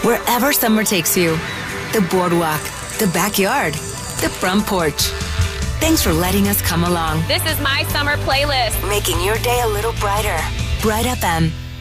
Wherever summer takes you, the boardwalk, the backyard, the front porch. Thanks for letting us come along. This is my summer playlist. Making your day a little brighter. Bright FM.